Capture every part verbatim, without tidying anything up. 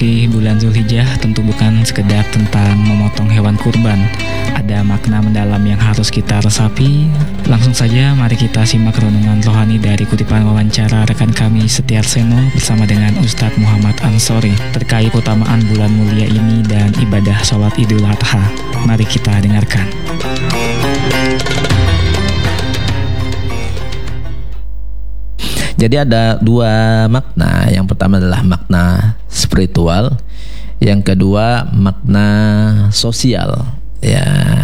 memasuki bulan Zulhijjah tentu bukan sekedar tentang memotong hewan kurban. Ada makna mendalam yang harus kita resapi. Langsung saja mari kita simak renungan rohani dari kutipan wawancara rekan kami Setiar Seno bersama dengan Ustadz Muhammad Ansori terkait keutamaan bulan mulia ini dan ibadah sholat Idul Adha. Mari kita dengarkan. Jadi ada dua makna. Yang pertama adalah makna spiritual, yang kedua makna sosial. Ya,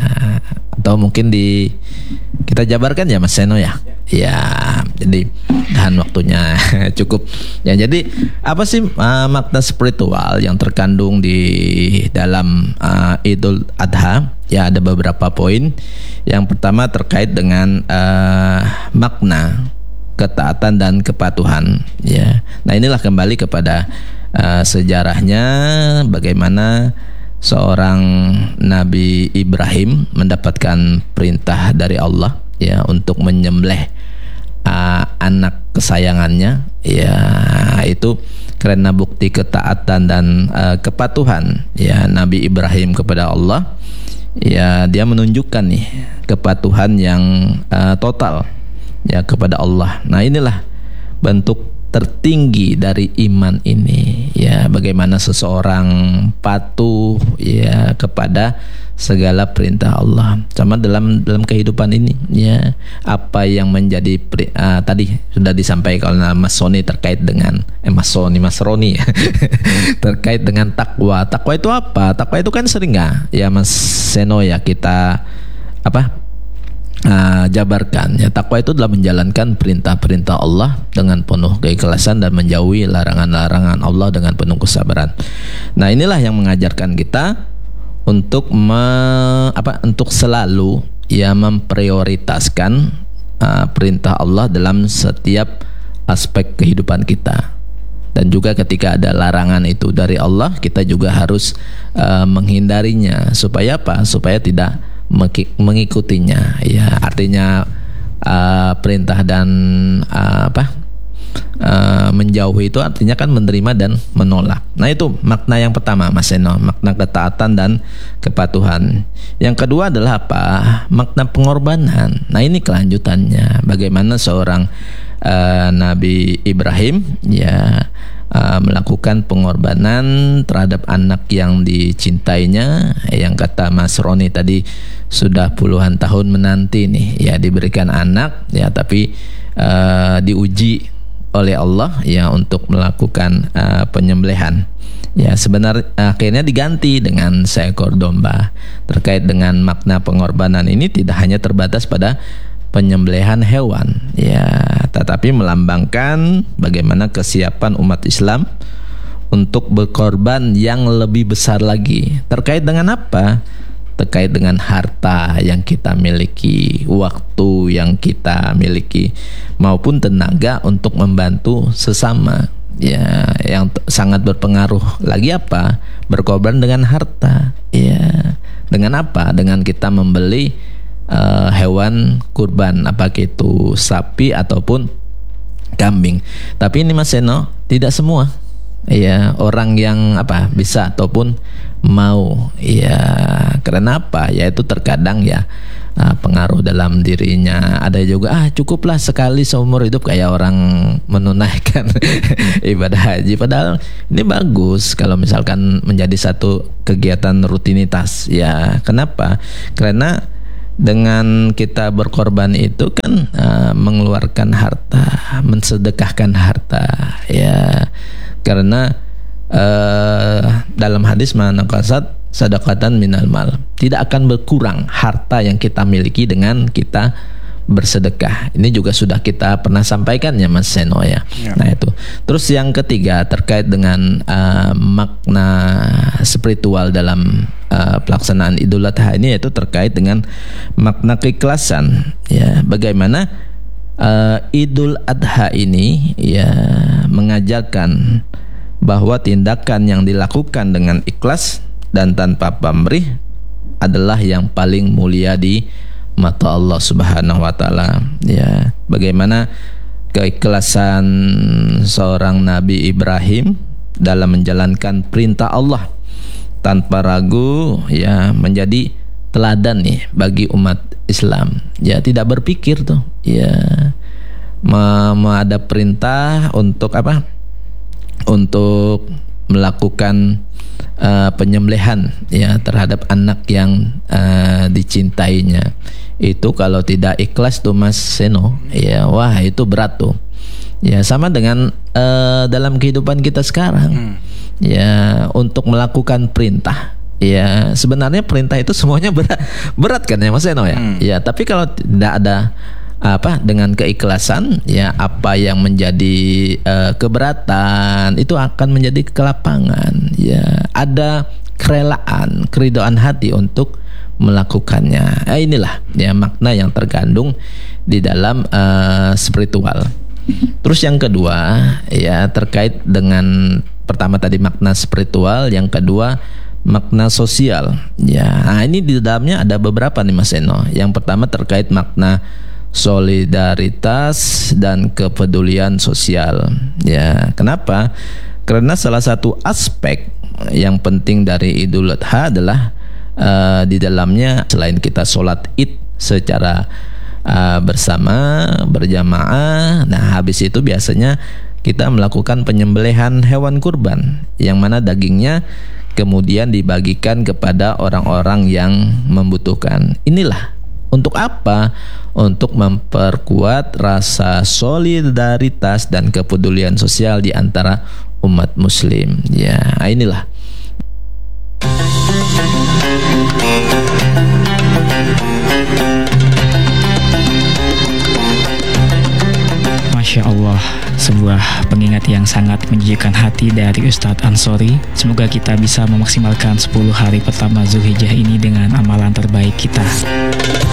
atau mungkin di kita jabarkan ya Mas Seno ya. Ya, jadi tahan waktunya cukup. Ya, jadi apa sih uh, makna spiritual yang terkandung di dalam uh, Idul Adha? Ya, ada beberapa poin. Yang pertama terkait dengan uh, makna ketaatan dan kepatuhan, ya. Nah, inilah kembali kepada uh, sejarahnya bagaimana seorang Nabi Ibrahim mendapatkan perintah dari Allah, ya, untuk menyembelih uh, anak kesayangannya, ya, itu karena bukti ketaatan dan uh, kepatuhan, ya, Nabi Ibrahim kepada Allah. Ya, dia menunjukkan nih kepatuhan yang uh, total, ya, kepada Allah. Nah, inilah bentuk tertinggi dari iman ini, ya, bagaimana seseorang patuh, ya, kepada segala perintah Allah. Sama dalam dalam kehidupan ini, ya, apa yang menjadi uh, tadi sudah disampaikan oleh Mas Soni terkait dengan eh Mas Soni Mas Roni terkait dengan takwa. Takwa itu apa? Takwa itu kan sering nggak, ya Mas Seno, ya, kita apa? Uh, jabarkan, ya, takwa itu adalah menjalankan perintah-perintah Allah dengan penuh keikhlasan dan menjauhi larangan-larangan Allah dengan penuh kesabaran. Nah, inilah yang mengajarkan kita untuk me, apa untuk selalu, ya, memprioritaskan uh, perintah Allah dalam setiap aspek kehidupan kita. Dan juga ketika ada larangan itu dari Allah, kita juga harus uh, menghindarinya. Supaya apa? Supaya tidak mengikutinya, ya, artinya uh, perintah dan uh, apa uh, menjauhi itu artinya kan menerima dan menolak. Nah, itu makna yang pertama Mas Seno, makna ketaatan dan kepatuhan. Yang kedua adalah apa? Makna pengorbanan. Nah, ini kelanjutannya, bagaimana seorang uh, Nabi Ibrahim, ya, Uh, melakukan pengorbanan terhadap anak yang dicintainya, yang kata Mas Roni tadi sudah puluhan tahun menanti nih, ya, diberikan anak, ya, tapi uh, diuji oleh Allah, ya, untuk melakukan uh, penyembelihan. Ya, sebenarnya akhirnya diganti dengan seekor domba. Terkait dengan makna pengorbanan ini tidak hanya terbatas pada penyembelihan hewan, ya, tetapi melambangkan bagaimana kesiapan umat Islam untuk berkorban yang lebih besar lagi. Terkait dengan apa? Terkait dengan harta yang kita miliki, waktu yang kita miliki, maupun tenaga untuk membantu sesama. Ya, yang sangat berpengaruh lagi apa? Berkorban dengan harta. Ya, dengan apa? Dengan kita membeli Uh, hewan kurban, apakah itu sapi ataupun kambing. Tapi ini Mas Seno, tidak semua, ya, orang yang apa bisa ataupun mau, ya, karena apa? Ya, itu terkadang, ya, uh, pengaruh dalam dirinya. Ada juga ah cukuplah sekali seumur hidup, kayak orang menunaikan ibadah haji. Padahal ini bagus kalau misalkan menjadi satu kegiatan rutinitas, ya. Kenapa? Karena dengan kita berkorban itu kan uh, mengeluarkan harta, mensedekahkan harta, ya, karena uh, dalam hadis mana kasat sadaqatan minal mal, tidak akan berkurang harta yang kita miliki dengan kita bersedekah. Ini juga sudah kita pernah sampaikan, ya Mas Seno, ya. Ya. Nah, itu. Terus yang ketiga terkait dengan uh, makna spiritual dalam uh, pelaksanaan Idul Adha ini, yaitu terkait dengan makna keikhlasan, ya. Bagaimana uh, Idul Adha ini, ya, mengajarkan bahwa tindakan yang dilakukan dengan ikhlas dan tanpa pamrih adalah yang paling mulia di mata Allah Subhanahu wa taala, ya. Bagaimana keikhlasan seorang Nabi Ibrahim, dalam menjalankan perintah Allah tanpa ragu, ya, menjadi teladan nih bagi umat Islam. Ya, tidak berpikir tuh, ya, ada perintah untuk apa? Untuk melakukan uh, penyembelihan, ya, terhadap anak yang uh, dicintainya. Itu kalau tidak ikhlas tuh Mas Seno, ya, wah itu berat tuh. Ya, sama dengan uh, dalam kehidupan kita sekarang. Hmm. Ya, untuk melakukan perintah, ya, sebenarnya perintah itu semuanya berat, berat kan ya Mas Seno ya. Hmm. Ya, tapi kalau tidak ada apa dengan keikhlasan, ya, apa yang menjadi uh, keberatan itu akan menjadi kelapangan. Ya, ada kerelaan, keridhaan hati untuk melakukannya. Nah, inilah ya makna yang terkandung di dalam uh, spiritual. Terus yang kedua, ya, terkait dengan pertama tadi makna spiritual, yang kedua makna sosial. Ya, nah, ini di dalamnya ada beberapa nih Mas Eno. Yang pertama terkait makna solidaritas dan kepedulian sosial. Ya, kenapa? Karena salah satu aspek yang penting dari Idul Adha adalah uh, di dalamnya selain kita sholat Id secara uh, bersama, berjamaah, nah habis itu biasanya kita melakukan penyembelihan hewan kurban, yang mana dagingnya kemudian dibagikan kepada orang-orang yang membutuhkan. Inilah untuk apa? Untuk memperkuat rasa solidaritas dan kepedulian sosial di antara umat muslim. Ya, inilah. Masya Allah, sebuah pengingat yang sangat menjijikkan hati dari Ustadz Ansori. Semoga kita bisa memaksimalkan sepuluh hari pertama Zulhijjah ini dengan amalan terbaik kita.